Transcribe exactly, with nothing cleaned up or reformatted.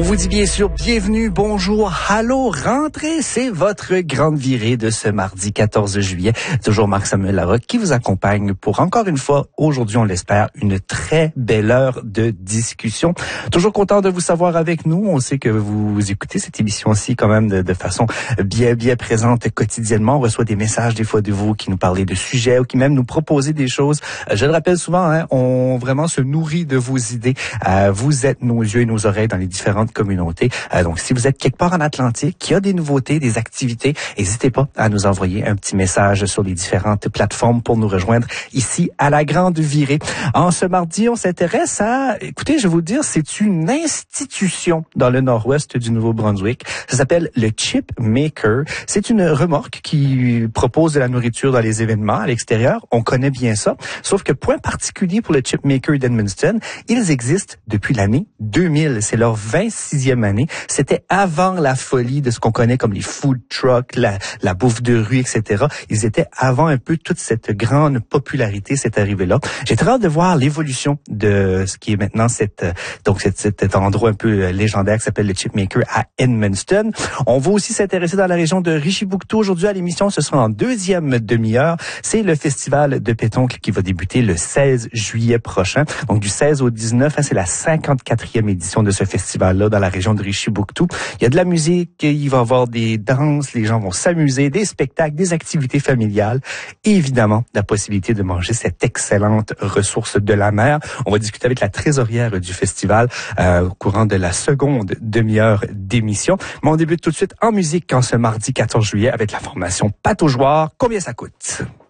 vous dit bien sûr bienvenue, bonjour, allô, rentrez, c'est votre grande virée de ce mardi quatorze juillet. Toujours Marc-Samuel Larocque qui vous accompagne pour encore une fois, aujourd'hui on l'espère, une très belle heure de discussion. Toujours content de vous savoir avec nous, on sait que vous écoutez cette émission-ci quand même de, de façon bien bien présente quotidiennement. On reçoit des messages des fois de vous qui nous parlez de sujets ou qui même nous proposez des choses. Je le rappelle souvent, hein, on vraiment se nourrit de vos idées. Euh, vous êtes nos yeux et nos oreilles dans les différentes communautés. Euh, donc, si vous êtes quelque part en Atlantique, qu'il y a des nouveautés, des activités, n'hésitez pas à nous envoyer un petit message sur les différentes plateformes pour nous rejoindre ici à la Grande Virée. En ce mardi, on s'intéresse à, écoutez, je vais vous dire, c'est une institution dans le nord-ouest du Nouveau-Brunswick. Ça s'appelle le Chip Maker. C'est une remorque qui propose de la nourriture dans les événements à l'extérieur. On connaît bien ça. Sauf que point particulier pour le Chip Maker d'Edmundston, ils existent depuis l'année deux mille. C'est leur vingt-sixième année. C'était avant la folie de ce qu'on connaît comme les food trucks, la, la bouffe de rue, et cetera. Ils étaient avant un peu toute cette grande popularité, cette arrivée-là. J'ai très hâte de voir l'évolution de ce qui est maintenant cette, donc cet, cet endroit un peu légendaire qui s'appelle le Chip Maker à Edmundston. On va aussi s'intéresser dans la région de Richibouctou. Aujourd'hui à l'émission, ce sera en deuxième demi-heure. C'est le festival de pétanque qui va débuter le seize juillet prochain. Donc du seize au dix-neuf, hein, c'est la cinquante-quatrième édition de ce festival-là dans la région de Richibouctou. Il y a de la musique, il va y avoir des danses, les gens vont s'amuser, des spectacles, des activités familiales et évidemment la possibilité de manger cette excellente ressource de la mer. On va discuter avec la trésorière du festival euh, au courant de la seconde demi-heure d'émission. Mais on débute tout de suite en musique en ce mardi quatorze juillet avec la formation Pat aux joueurs. Combien ça coûte?